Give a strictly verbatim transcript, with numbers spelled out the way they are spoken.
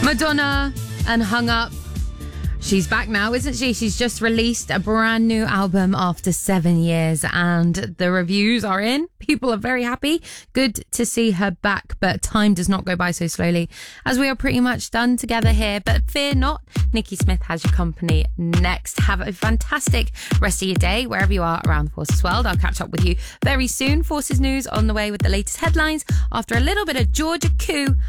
Madonna and Hung Up. She's back now, isn't she? She's just released a brand new album after seven years and the reviews are in. People are very happy. Good to see her back, but time does not go by so slowly as we are pretty much done together here. But fear not, Nikki Smith has your company next. Have a fantastic rest of your day wherever you are around the Forces world. I'll catch up with you very soon. Forces News on the way with the latest headlines after a little bit of Georgia coup.